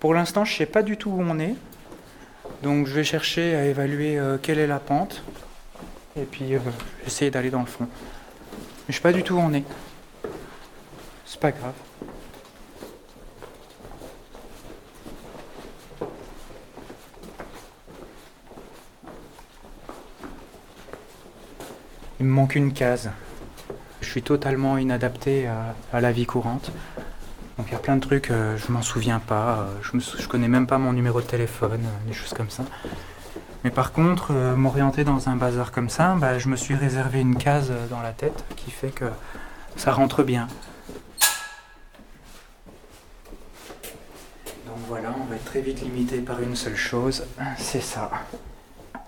Pour l'instant, je sais pas du tout où on est. Donc je vais chercher à évaluer quelle est la pente. Et puis essayer d'aller dans le fond. Mais je sais pas du tout où on est. C'est pas grave. Il me manque une case. Je suis totalement inadapté à la vie courante. Donc il y a plein de trucs, je m'en souviens pas, je connais même pas mon numéro de téléphone, des choses comme ça. Mais par contre, m'orienter dans un bazar comme ça, bah, je me suis réservé une case dans la tête qui fait que ça rentre bien. Donc voilà, on va être très vite limité par une seule chose, c'est ça.